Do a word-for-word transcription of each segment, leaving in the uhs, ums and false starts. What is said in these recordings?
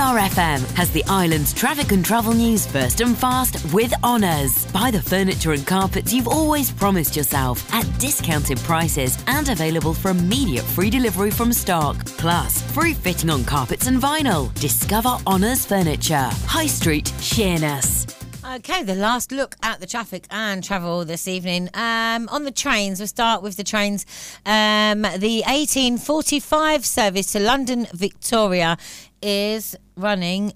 R F M has the island's traffic and travel news first and fast with Honours. Buy the furniture and carpets you've always promised yourself at discounted prices and available for immediate free delivery from stock. Plus, free fitting on carpets and vinyl. Discover Honours Furniture. High Street, Sheerness. Okay, the last look at the traffic and travel this evening. Um, on the trains, we'll start with the trains. Um, the eighteen forty-five service to London Victoria is running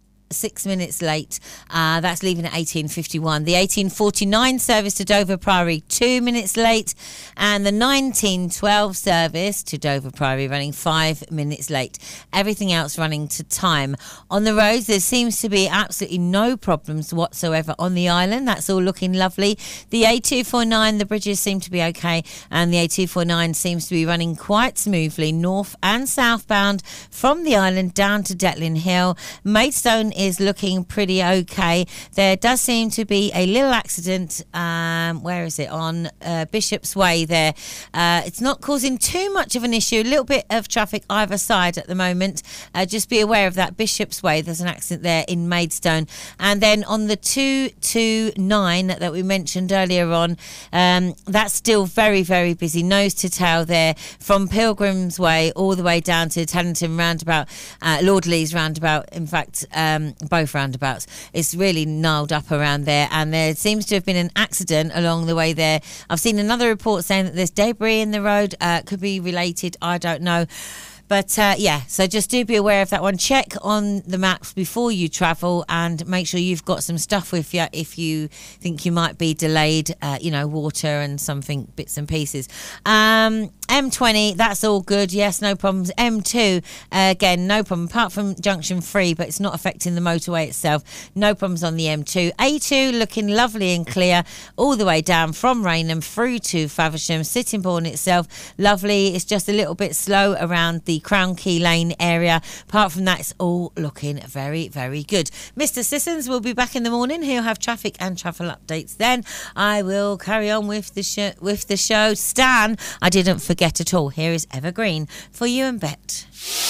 six minutes late. Uh, that's leaving at eighteen fifty-one. The eighteen forty-nine service to Dover Priory, two minutes late. And the nineteen twelve service to Dover Priory running five minutes late. Everything else running to time. On the roads, there seems to be absolutely no problems whatsoever on the island. That's all looking lovely. The A two forty-nine, the bridges seem to be okay. And the A two forty-nine seems to be running quite smoothly north and southbound from the island down to Detlin Hill. Maidstone is looking pretty okay. There does seem to be a little accident. Um, where is it? On uh, Bishop's Way there. Uh, it's not causing too much of an issue. A little bit of traffic either side at the moment. Uh, just be aware of that. Bishop's Way, there's an accident there in Maidstone. And then on the two two nine that we mentioned earlier on, um, that's still very, very busy. Nose to tail there from Pilgrim's Way all the way down to Tellington roundabout, uh, Lord Lee's roundabout. In fact, um, both roundabouts. It's really gnarled up around there, and there seems to have been an accident along the way there. I've seen another report saying that there's debris in the road. Uh, could be related, I don't know. But uh, yeah, so just do be aware of that one. Check on the maps before you travel and make sure you've got some stuff with you if you think you might be delayed, uh, you know, water and something, bits and pieces. Um, M twenty, that's all good. Yes, no problems. M two, uh, again, no problem, apart from junction three, but it's not affecting the motorway itself. No problems on the M two. A two, looking lovely and clear all the way down from Rainham through to Faversham. Sittingbourne itself, lovely. It's just a little bit slow around the Crown Key Lane area. Apart from that, it's all looking very, very good. Mister Sissons will be back in the morning. He'll have traffic and travel updates then. I will carry on with the show. With the show. Stan, I didn't forget at all. Here is Evergreen for you and Bet.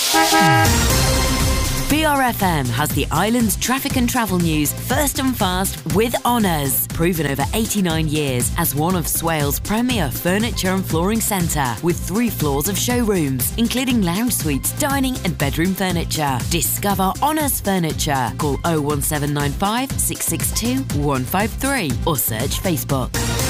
B R F M has the island's traffic and travel news first and fast with Honours. Proven over eighty-nine years as one of Swale's premier furniture and flooring centre with three floors of showrooms, including lounge suites, dining and bedroom furniture. Discover Honours Furniture. Call oh one seven nine five, six six two, one five three or search Facebook.